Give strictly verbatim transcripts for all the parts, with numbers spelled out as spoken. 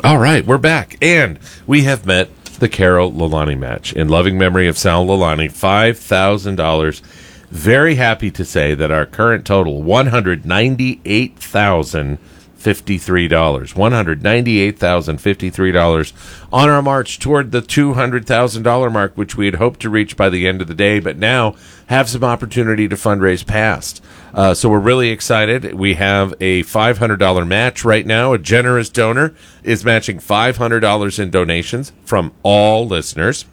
All right, we're back, and we have met the Carol Lalani match. In loving memory of Sal Lalani, five thousand dollars. Very happy to say that our current total, one hundred ninety-eight thousand fifty-three dollars. one hundred ninety-eight thousand fifty-three dollars on our march toward the two hundred thousand dollars mark, which we had hoped to reach by the end of the day, but now have some opportunity to fundraise past. Uh, so we're really excited. We have a five hundred dollars match right now. A generous donor is matching five hundred dollars in donations from all listeners.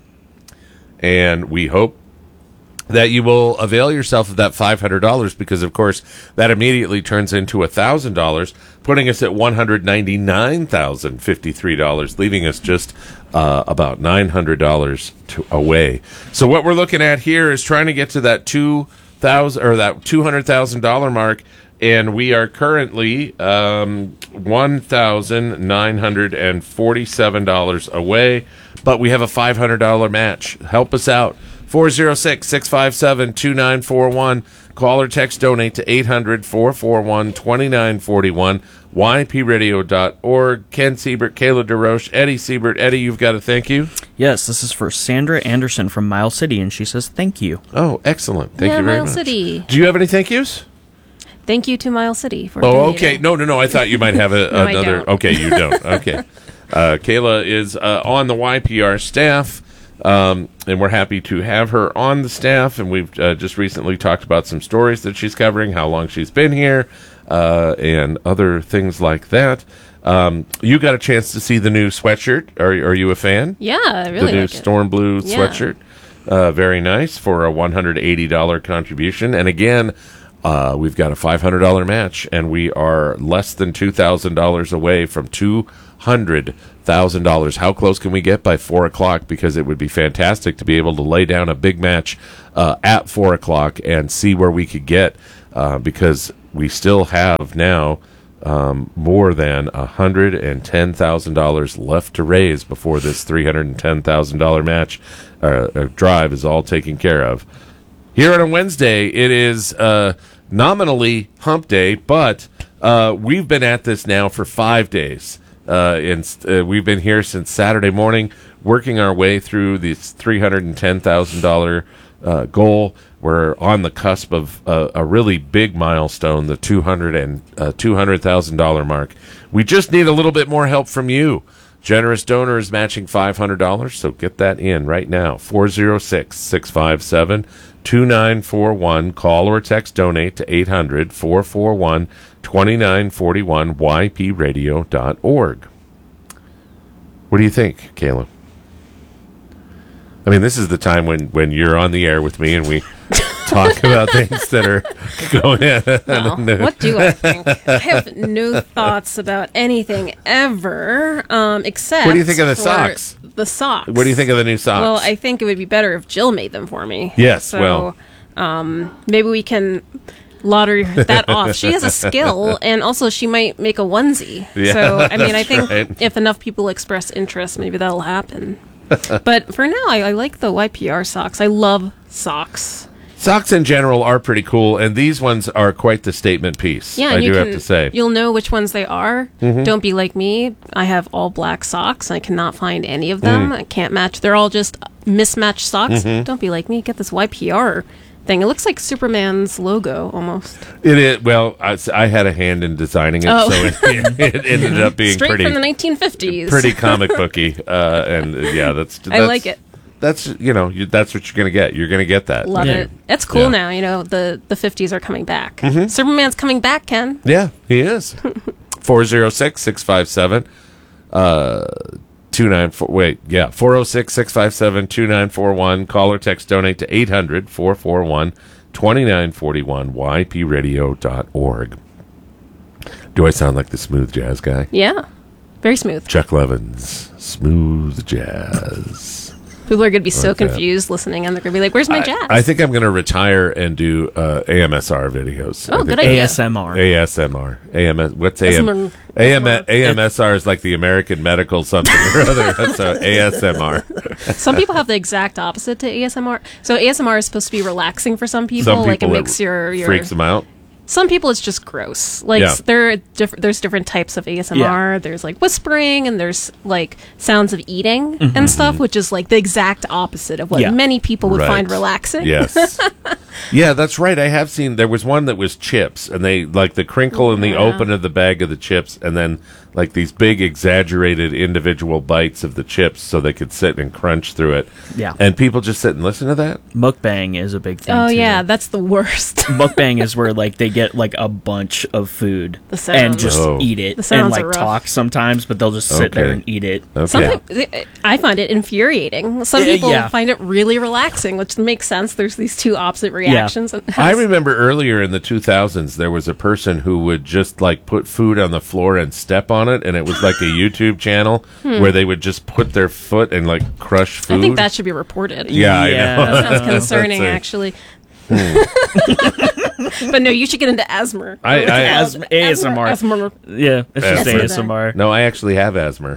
And we hope that you will avail yourself of that five hundred dollars because, of course, that immediately turns into one thousand dollars, putting us at one hundred ninety-nine thousand fifty-three dollars, leaving us just uh, about nine hundred dollars to, away. So what we're looking at here is trying to get to that two thousand or that two hundred thousand dollars mark, and we are currently um, one thousand nine hundred forty-seven dollars away, but we have a five hundred dollars match. Help us out. four oh six, six five seven, two nine four one. Call or text donate to eight hundred, four four one, two nine four one. Y P radio dot org. Ken Siebert, Kayla DeRoche, Eddie Siebert. Eddie, you've got a thank you? Yes, this is for Sandra Anderson from Miles City, and she says thank you. Oh, excellent. Thank yeah, you very Miles much. City. Do you have any thank yous? Thank you to Miles City for Oh, donating. okay. No, no, no. I thought you might have a, No, I another. don't. Okay, you don't. Okay. Uh, Kayla is uh, on the Y P R staff. Um, and we're happy to have her on the staff, and we've uh, just recently talked about some stories that she's covering, how long she's been here, uh, and other things like that. Um, you got a chance to see the new sweatshirt. Are, are you a fan? Yeah, I really The new like Storm Blue Yeah. sweatshirt. Uh, very nice for a one hundred eighty dollars contribution. And again, uh, we've got a five hundred dollars match, and we are less than two thousand dollars away from two hundred thousand dollars. How close can we get by four o'clock? Because it would be fantastic to be able to lay down a big match uh, at four o'clock and see where we could get, uh, because we still have now um, more than one hundred ten thousand dollars left to raise before this three hundred ten thousand dollars match uh, uh, drive is all taken care of. Here on a Wednesday, it is uh, nominally hump day, but uh, we've been at this now for five days. Uh, and uh, we've been here since Saturday morning, working our way through this three hundred ten thousand dollars uh, goal. We're on the cusp of uh, a really big milestone, the two hundred thousand dollars mark. We just need a little bit more help from you. Generous donor is matching five hundred dollars, so get that in right now. four oh six, six five seven, two nine four one. Call or text donate to eight hundred, four four one, two nine four one, Y P radio dot org. What do you think, Kayla? I mean, this is the time when, when you're on the air with me and we talk about things that are going on. Well, what do I think? I have no thoughts about anything ever, um, except What do you think of the for socks? The socks. What do you think of the new socks? Well, I think it would be better if Jill made them for me. Yes, so, well. um, maybe we can lottery that off. She has a skill, and also she might make a onesie. Yeah, so, I mean, I that's think right. if enough people express interest, maybe that'll happen. But for now, I, I like the Y P R socks. I love socks. Socks in general are pretty cool, and these ones are quite the statement piece. Yeah, I and do you have can, to say. You'll know which ones they are. Mm-hmm. Don't be like me. I have all black socks. I cannot find any of them. Mm. I can't match. They're all just mismatched socks. Mm-hmm. Don't be like me. Get this Y P R thing. It looks like Superman's logo almost. It is, well, I, I had a hand in designing it, Oh. so it, it ended up being Straight pretty from the nineteen fifties. pretty comic booky, uh, and uh, yeah, that's, that's I like it. That's you know you, that's what you're gonna get. You're gonna get that. Love Yeah. it. It's cool Yeah. now. You know, the, the fifties are coming back. Mm-hmm. Superman's coming back, Ken. Yeah, he is. four oh six, six five seven, uh, two nine four, wait, yeah, four oh six, six five seven, two nine four one. Call or text donate to eight hundred, four four one, two nine four one, Y P radio dot org. Do I sound like the smooth jazz guy? Yeah. Very smooth. Chuck Levins, smooth jazz. People are going to be so Like that. confused listening, and they're going to be like, where's my jazz? I, I think I'm going to retire and do uh, A M S R videos. Oh, I think- good idea. A S M R. A S M R. A M S. What's A M? A S M R. A M A M S R is like the American medical something or other. That's a A S M R. Some people have the exact opposite to A S M R. So A S M R is supposed to be relaxing for some people. Some like it people makes it your, your freaks them out. some people it's just gross. Like Yeah. there are diff- there's different types of A S M R. Yeah. There's like whispering, and there's like sounds of eating Mm-hmm. and stuff, which is like the exact opposite of what Yeah. many people would Right. find relaxing. Yes. Yeah, that's right. I have seen, there was one that was chips, and they, like, the crinkle in the Yeah. open of the bag of the chips, and then, like, these big, exaggerated individual bites of the chips so they could sit and crunch through it. Yeah. And people just sit and listen to that? Mukbang is a big thing. Oh too. yeah, that's the worst. Mukbang is where like they get like a bunch of food The sounds. and just Oh. eat it The sounds and like are rough. talk sometimes, but they'll just sit there Okay. and eat it. Okay. Something I find it infuriating. Some Yeah, people yeah. find it really relaxing, which makes sense. There's these two opposite reactions. And I remember earlier in the two thousands, there was a person who would just like put food on the floor and step on it, and it was like a YouTube channel where they would just put their foot and like crush food. I think that should be reported. Yeah, Yeah. I know. That sounds concerning, That's a- actually. But no, you should get into asthma. I- I- Asthma- A S M R. Asthma. Yeah, it's just Asthma. A S M R. No, I actually have asthma.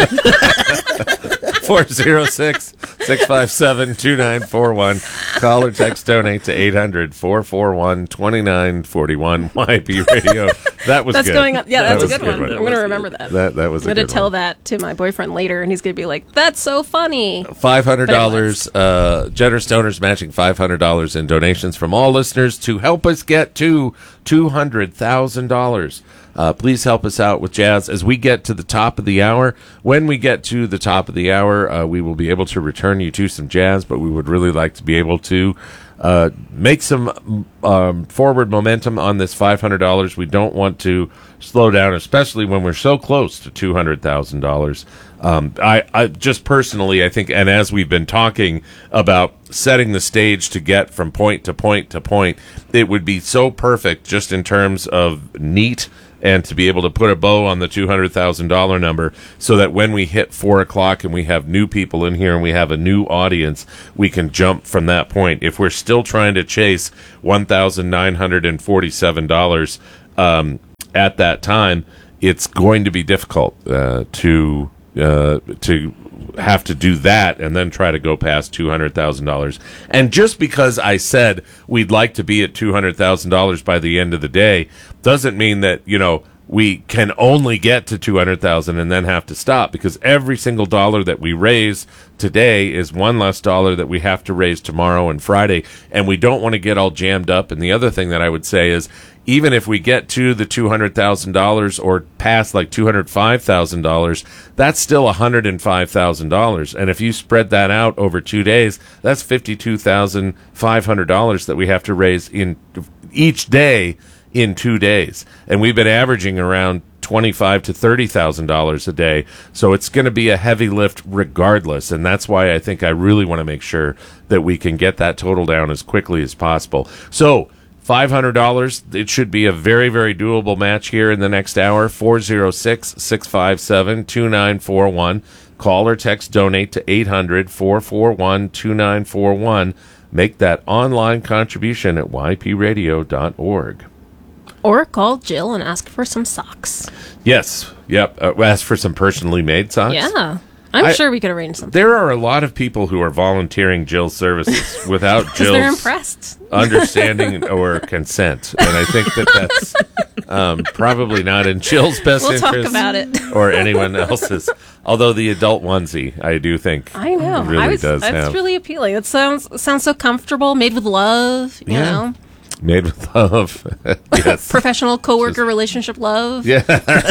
four oh six, six five seven, two nine four one. Call or text donate to eight hundred, four four one, two nine four one. Y P Radio. That was That's good. going on. Yeah, That that's a was good one. I'm going to remember that. That, that was I'm a going good to tell one. that to my boyfriend later, and he's going to be like, that's so funny. five hundred dollars. Uh, Generous Donors matching five hundred dollars in donations from all listeners to help us get to two hundred thousand dollars. Uh, please help us out with jazz as we get to the top of the hour. When we get to the top of the hour, uh, we will be able to return you to some jazz, but we would really like to be able to uh, make some um, forward momentum on this five hundred dollars. We don't want to slow down, especially when we're so close to two hundred thousand dollars. Um, I, I just personally, I think, and as we've been talking about setting the stage to get from point to point to point, it would be so perfect just in terms of neat and to be able to put a bow on the two hundred thousand dollars number so that when we hit four o'clock and we have new people in here and we have a new audience, we can jump from that point. If we're still trying to chase one thousand nine hundred forty-seven dollars um, at that time, it's going to be difficult uh, to uh, to have to do that and then try to go past two hundred thousand dollars. And just because I said we'd like to be at two hundred thousand dollars by the end of the day doesn't mean that, you know, we can only get to two hundred thousand dollars and then have to stop, because every single dollar that we raise today is one less dollar that we have to raise tomorrow and Friday, and we don't want to get all jammed up. And the other thing that I would say is, even if we get to the two hundred thousand dollars or past like two hundred five thousand dollars, that's still one hundred five thousand dollars. And if you spread that out over two days, that's fifty-two thousand five hundred dollars that we have to raise in each day in two days. And we've been averaging around twenty-five to thirty thousand dollars a day. So it's going to be a heavy lift regardless. And that's why I think I really want to make sure that we can get that total down as quickly as possible. So five hundred dollars, it should be a very, very doable match here in the next hour. four oh six, six five seven, two nine four one. Call or text donate to eight hundred, four four one, two nine four one. Make that online contribution at y p radio dot org. Or call Jill and ask for some socks. Yes. Yep. Uh, ask for some personally made socks. Yeah. I'm I- sure we could arrange something. There are a lot of people who are volunteering Jill's services without Because they're Jill's impressed. understanding or consent. And I think that that's um, probably not in Jill's best We'll talk interest about it. or anyone else's. Although the adult onesie, I do think I know. really I was, does that's have. really appealing. It sounds sounds so comfortable, made with love, you Yeah. know. Made with love. Yes. Professional coworker relationship love. Yeah.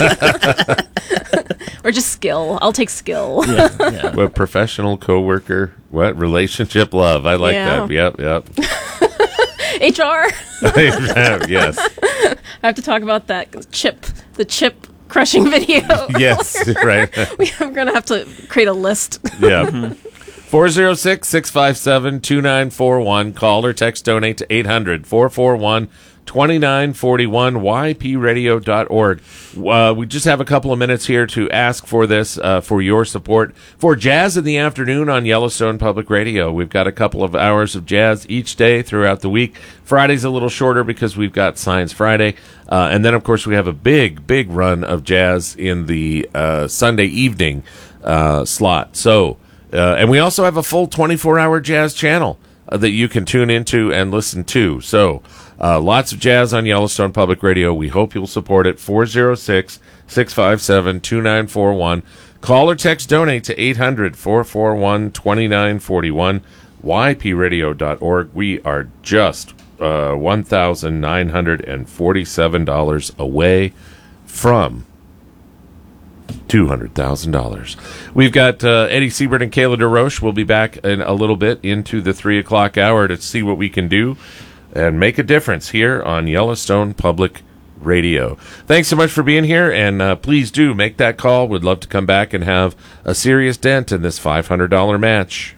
Or just skill. I'll take skill. Yeah, yeah. What professional coworker? What relationship love? I like Yeah. that. Yep, yep. H R. Yes. I have to talk about that chip, the chip crushing video. Yes. Right. We're going to have to create a list. Yeah. four oh six, six five seven, two nine four one. Call or text donate to eight hundred, four four one, two nine four one, y p radio dot org. Uh, we just have a couple of minutes here to ask for this, uh, for your support for Jazz in the Afternoon on Yellowstone Public Radio. We've got a couple of hours of jazz each day throughout the week. Friday's a little shorter because we've got Science Friday. Uh, and then, of course, we have a big, big run of jazz in the uh, Sunday evening uh, slot. So, uh, and we also have a full twenty-four hour jazz channel uh, that you can tune into and listen to. So, Uh, lots of jazz on Yellowstone Public Radio. We hope you'll support it. four oh six, six five seven, two nine four one. Call or text donate to eight hundred, four four one, two nine four one. y p radio dot org. We are just uh, one thousand nine hundred forty-seven dollars away from two hundred thousand dollars. We've got uh, Eddie Siebert and Kayla DeRoche. We'll be back in a little bit into the three o'clock hour to see what we can do and make a difference here on Yellowstone Public Radio. Thanks so much for being here, and uh, please do make that call. We'd love to come back and have a serious dent in this five hundred dollars match.